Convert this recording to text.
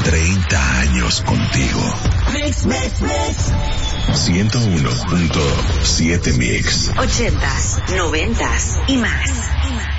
30 años contigo. Mix, mix, mix. 101.7 Mix. 80s, 90s y más.